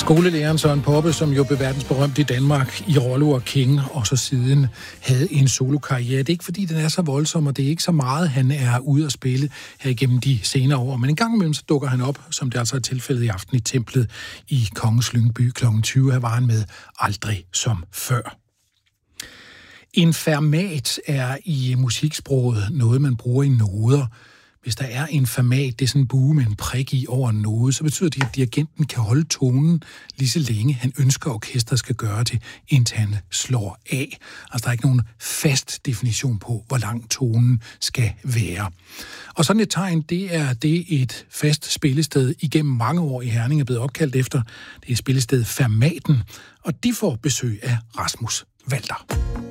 Skolelæreren Søren Poppe, som jo blev verdensberømt i Danmark i Rollo og King, og så siden havde en solokarriere. Det er ikke, fordi den er så voldsom, og det er ikke så meget, han er ude at spille her igennem de senere år. Men en gang imellem så dukker han op, som det altså er tilfældet i aften i Templet i Kongens Lyngby kl. 20. Her var han med Aldrig som før. En fermat er i musiksproget noget, man bruger i noder. Hvis der er en fermat, det er sådan en bue med en prik i over en node, så betyder det, at dirigenten kan holde tonen lige så længe han ønsker, at orkestret skal gøre det, indtil han slår af. Altså, der er ikke nogen fast definition på, hvor lang tonen skal være. Og sådan et tegn, det er det et fast spillested igennem mange år i Herning er blevet opkaldt efter. Det er spillestedet Fermaten, og de får besøg af Rasmus Walter.